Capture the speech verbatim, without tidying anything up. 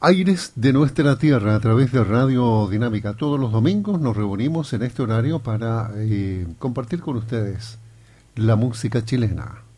Aires de nuestra tierra a través de Radio Dinámica. Todos los domingos nos reunimos en este horario para eh, compartir con ustedes la música chilena.